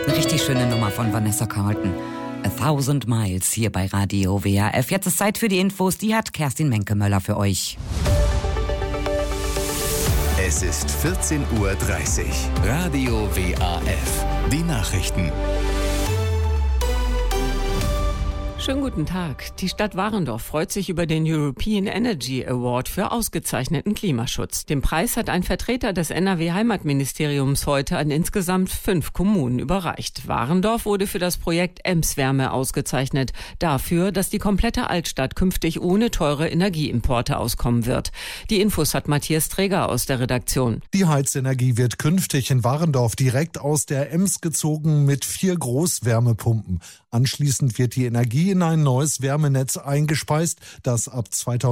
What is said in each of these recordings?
Eine richtig schöne Nummer von Vanessa Carlton. 1000 Miles hier bei Radio WAF. Jetzt ist Zeit für die Infos. Die hat Kerstin Menke-Möller für euch. Es ist 14:30 Uhr. Radio WAF. Die Nachrichten. Schönen guten Tag. Die Stadt Warendorf freut sich über den European Energy Award für ausgezeichneten Klimaschutz. Den Preis hat ein Vertreter des NRW-Heimatministeriums heute an insgesamt 5 Kommunen überreicht. Warendorf wurde für das Projekt Emswärme ausgezeichnet. Dafür, dass die komplette Altstadt künftig ohne teure Energieimporte auskommen wird. Die Infos hat Matthias Träger aus der Redaktion. Die Heizenergie wird künftig in Warendorf direkt aus der Ems gezogen mit 4 Großwärmepumpen. Anschließend wird die Energie in ein neues Wärmenetz eingespeist, das ab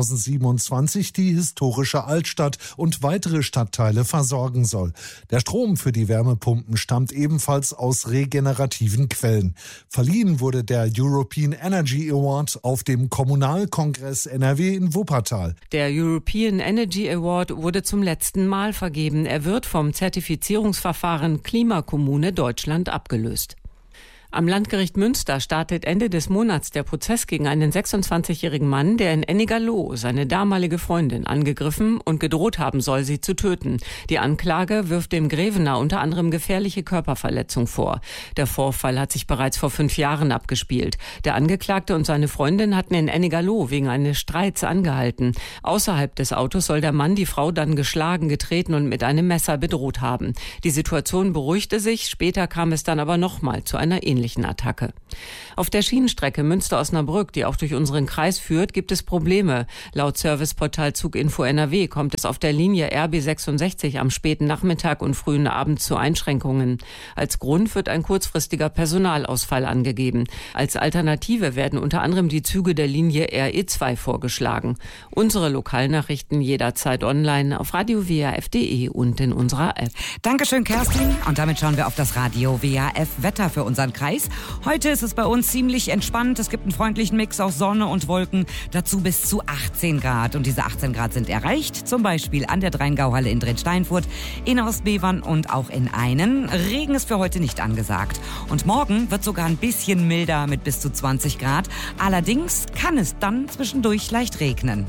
2027 die historische Altstadt und weitere Stadtteile versorgen soll. Der Strom für die Wärmepumpen stammt ebenfalls aus regenerativen Quellen. Verliehen wurde der European Energy Award auf dem Kommunalkongress NRW in Wuppertal. Der European Energy Award wurde zum letzten Mal vergeben. Er wird vom Zertifizierungsverfahren Klimakommune Deutschland abgelöst. Am Landgericht Münster startet Ende des Monats der Prozess gegen einen 26-jährigen Mann, der in Ennigerloh seine damalige Freundin angegriffen und gedroht haben soll, sie zu töten. Die Anklage wirft dem Grevener unter anderem gefährliche Körperverletzung vor. Der Vorfall hat sich bereits vor 5 Jahren abgespielt. Der Angeklagte und seine Freundin hatten in Ennigerloh wegen eines Streits angehalten. Außerhalb des Autos soll der Mann die Frau dann geschlagen, getreten und mit einem Messer bedroht haben. Die Situation beruhigte sich, später kam es dann aber nochmal zu einer ähnlichen Attacke. Auf der Schienenstrecke Münster-Osnabrück, die auch durch unseren Kreis führt, gibt es Probleme. Laut Serviceportal Zuginfo NRW kommt es auf der Linie RB66 am späten Nachmittag und frühen Abend zu Einschränkungen. Als Grund wird ein kurzfristiger Personalausfall angegeben. Als Alternative werden unter anderem die Züge der Linie RE2 vorgeschlagen. Unsere Lokalnachrichten jederzeit online auf radiowaf.de und in unserer App. Dankeschön, Kerstin. Und damit schauen wir auf das Radio WAF Wetter für unseren Kreis. Heute ist es bei uns ziemlich entspannt. Es gibt einen freundlichen Mix aus Sonne und Wolken. Dazu bis zu 18 Grad. Und diese 18 Grad sind erreicht. Zum Beispiel an der Rheingauhalle in Drensteinfurt, in Ostbevern und auch in Einen. Regen ist für heute nicht angesagt. Und morgen wird sogar ein bisschen milder mit bis zu 20 Grad. Allerdings kann es dann zwischendurch leicht regnen.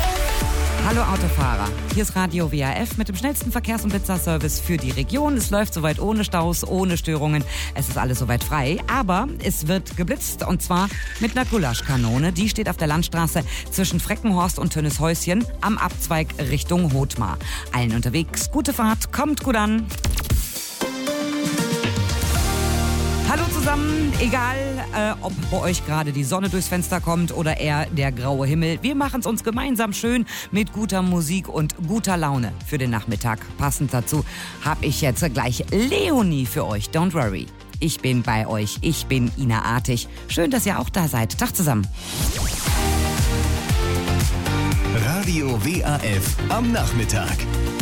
Hallo Autofahrer, hier ist Radio WAF mit dem schnellsten Verkehrs- und Blitzer-Service für die Region. Es läuft soweit ohne Staus, ohne Störungen. Es ist alles soweit frei, aber es wird geblitzt und zwar mit einer Gulaschkanone. Die steht auf der Landstraße zwischen Freckenhorst und Tönnieshäuschen am Abzweig Richtung Hothmar. Allen unterwegs, gute Fahrt, kommt gut an. Hallo zusammen, egal ob bei euch gerade die Sonne durchs Fenster kommt oder eher der graue Himmel. Wir machen es uns gemeinsam schön mit guter Musik und guter Laune für den Nachmittag. Passend dazu habe ich jetzt gleich Leonie für euch. Don't worry, ich bin bei euch. Ich bin Ina Artig. Schön, dass ihr auch da seid. Tag zusammen. Radio WAF am Nachmittag.